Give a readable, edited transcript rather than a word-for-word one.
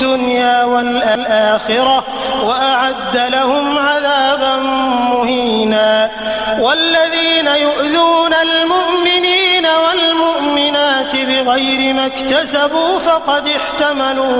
الدنيا والآخرة وأعد لهم عذابا مهينا. والذين يؤذون المؤمنين والمؤمنات بغير ما اكتسبوا فقد احتملوا